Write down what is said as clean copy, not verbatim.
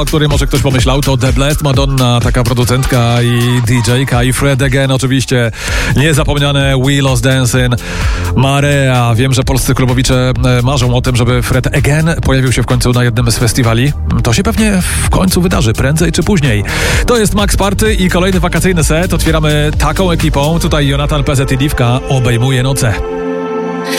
o której może ktoś pomyślał, to The Blessed Madonna, taka producentka i DJ-ka, i Fred Again oczywiście, niezapomniane We Lost Dancing, Marea. Wiem, że polscy klubowicze marzą o tym, żeby Fred Again pojawił się w końcu na jednym z festiwali. To się pewnie w końcu wydarzy, prędzej czy później. To jest Max Party i kolejny wakacyjny set. Otwieramy taką ekipą. Tutaj Jonathan, PZ i Diwka obejmuje noce.